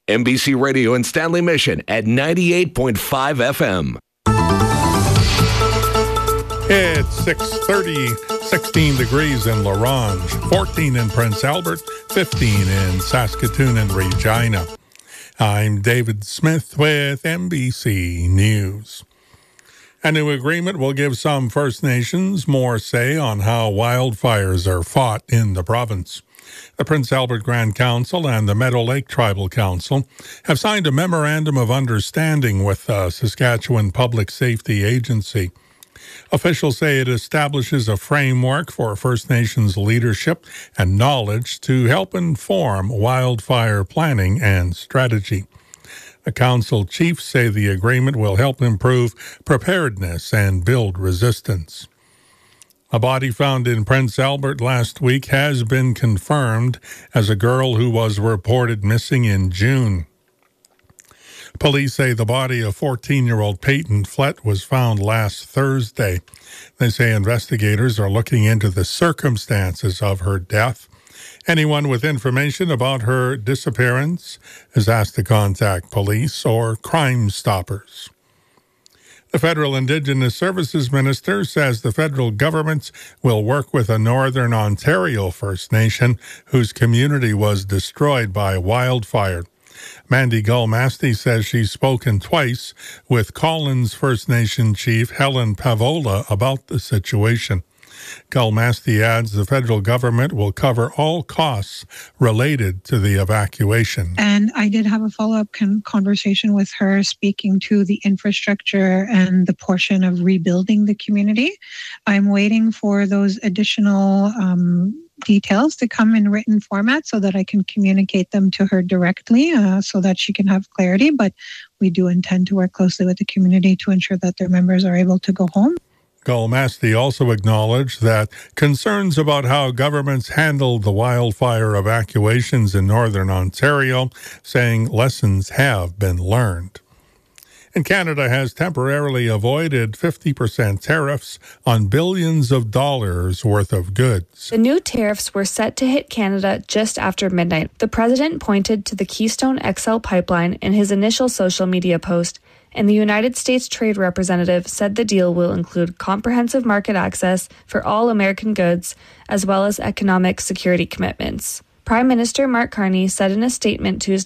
NBC Radio in Stanley Mission at 98.5 FM. It's 6:30, 16 degrees in La Ronge, 14 in Prince Albert, 15 in Saskatoon and Regina. I'm David Smith with NBC News. A new agreement will give some First Nations more say on how wildfires are fought in the province. The Prince Albert Grand Council and the Meadow Lake Tribal Council have signed a memorandum of understanding with the Saskatchewan Public Safety Agency. Officials say it establishes a framework for First Nations leadership and knowledge to help inform wildfire planning and strategy. The council chiefs say the agreement will help improve preparedness and build resistance. A body found in Prince Albert last week has been confirmed as a girl who was reported missing in June. Police say the body of 14-year-old Peyton Flett was found last Thursday. They say investigators are looking into the circumstances of her death. Anyone with information about her disappearance is asked to contact police or Crime Stoppers. The Federal Indigenous Services Minister says the federal government will work with a Northern Ontario First Nation whose community was destroyed by wildfire. Mandy Gull-Masti says she's spoken twice with Collins First Nation Chief Helen Pavola about the situation. Gull-Masti adds the federal government will cover all costs related to the evacuation. And I did have a follow-up conversation with her speaking to the infrastructure and the portion of rebuilding the community. I'm waiting for those additional details to come in written format so that I can communicate them to her directly so that she can have clarity. But we do intend to work closely with the community to ensure that their members are able to go home. Gull-Masti also acknowledged that concerns about how governments handled the wildfire evacuations in Northern Ontario, saying lessons have been learned. And Canada has temporarily avoided 50% tariffs on billions of dollars worth of goods. The new tariffs were set to hit Canada just after midnight. The president pointed to the Keystone XL pipeline in his initial social media post, and the United States Trade Representative said the deal will include comprehensive market access for all American goods, as well as economic security commitments. Prime Minister Mark Carney said in a statement Tuesday